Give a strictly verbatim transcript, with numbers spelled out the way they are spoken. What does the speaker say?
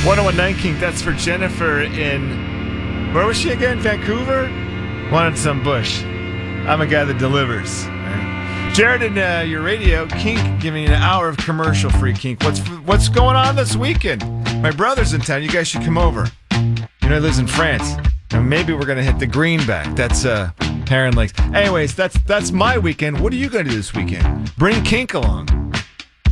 one oh one nine King, that's for Jennifer in, where was she again? Vancouver? Wanted some bush. I'm a guy that delivers. Right. Jared and uh, your radio, Kink, giving you an hour of commercial-free Kink. What's what's going on this weekend? My brother's in town. You guys should come over. You know, he lives in France. And maybe we're going to hit the Greenback. That's uh, Heron Lakes. Anyways, that's, that's my weekend. What are you going to do this weekend? Bring Kink along.